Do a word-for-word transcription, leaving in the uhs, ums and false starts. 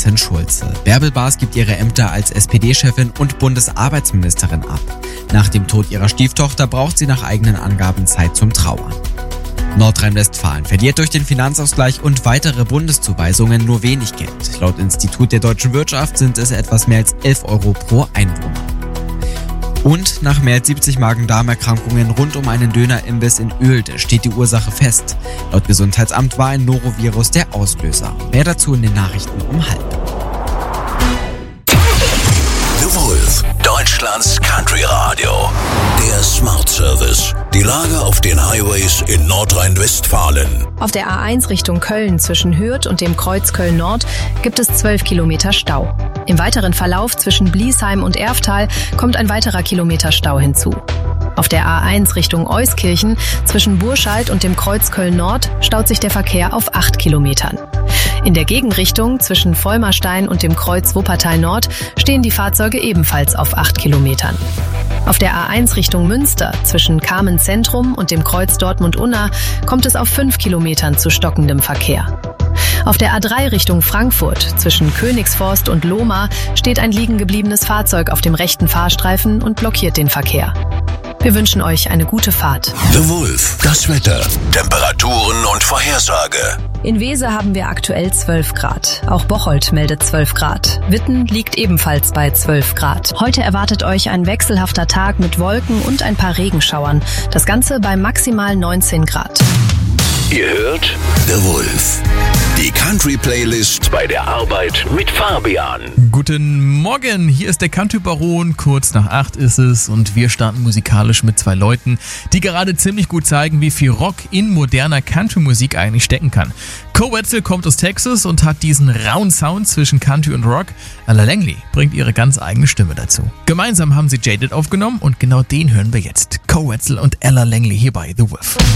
Präsidentin Schulze. Bärbel Baas gibt ihre Ämter als S P D-Chefin und Bundesarbeitsministerin ab. Nach dem Tod ihrer Stieftochter braucht sie nach eigenen Angaben Zeit zum Trauern. Nordrhein-Westfalen verliert durch den Finanzausgleich und weitere Bundeszuweisungen nur wenig Geld. Laut Institut der deutschen Wirtschaft sind es etwas mehr als elf Euro pro Einwohner. Und nach mehr als siebzig Magen-Darm-Erkrankungen rund um einen Dönerimbiss in Oelde steht die Ursache fest. Laut Gesundheitsamt war ein Norovirus der Auslöser. Mehr dazu in den Nachrichten um halb. The Wolf, Deutschlands Country Radio. Der Smart Service. Die Lage auf den Highways in Nordrhein-Westfalen. Auf der A eins Richtung Köln zwischen Hürth und dem Kreuz Köln-Nord gibt es zwölf Kilometer Stau. Im weiteren Verlauf zwischen Bliesheim und Erftal kommt ein weiterer Kilometer Stau hinzu. Auf der A eins Richtung Euskirchen zwischen Burscheid und dem Kreuz Köln-Nord staut sich der Verkehr auf acht Kilometern. In der Gegenrichtung zwischen Vollmerstein und dem Kreuz Wuppertal-Nord stehen die Fahrzeuge ebenfalls auf acht Kilometern. Auf der A eins Richtung Münster zwischen Kamen Zentrum und dem Kreuz Dortmund-Unna kommt es auf fünf Kilometern zu stockendem Verkehr. Auf der A drei Richtung Frankfurt zwischen Königsforst und Lohmar steht ein liegen gebliebenes Fahrzeug auf dem rechten Fahrstreifen und blockiert den Verkehr. Wir wünschen euch eine gute Fahrt. The Wolf, das Wetter, Temperaturen und Vorhersage. In Wese haben wir aktuell zwölf Grad. Auch Bocholt meldet zwölf Grad. Witten liegt ebenfalls bei zwölf Grad. Heute erwartet euch ein wechselhafter Tag mit Wolken und ein paar Regenschauern. Das Ganze bei maximal neunzehn Grad. Ihr hört The Wolf, die Country-Playlist bei der Arbeit mit Fabian. Guten Morgen, hier ist der Country-Baron, kurz nach acht ist es und wir starten musikalisch mit zwei Leuten, die gerade ziemlich gut zeigen, wie viel Rock in moderner Country-Musik eigentlich stecken kann. Koe Wetzel kommt aus Texas und hat diesen rauen Sound zwischen Country und Rock. Ella Langley bringt ihre ganz eigene Stimme dazu. Gemeinsam haben sie Jaded aufgenommen und genau den hören wir jetzt. Koe Wetzel und Ella Langley hier bei The Wolf.